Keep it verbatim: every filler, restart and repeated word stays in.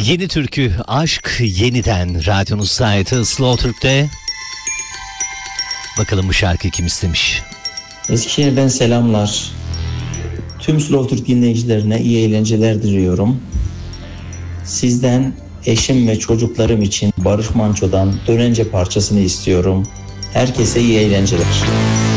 Yeni türkü Aşk Yeniden radyonuzdaydı Slow Türk'te. Bakalım bu şarkıyı kim istemiş? Eskişehir'den selamlar. Tüm Slow Türk dinleyicilerine iyi eğlenceler diliyorum. Sizden eşim ve çocuklarım için Barış Manço'dan Dönence parçasını istiyorum. Herkese iyi eğlenceler.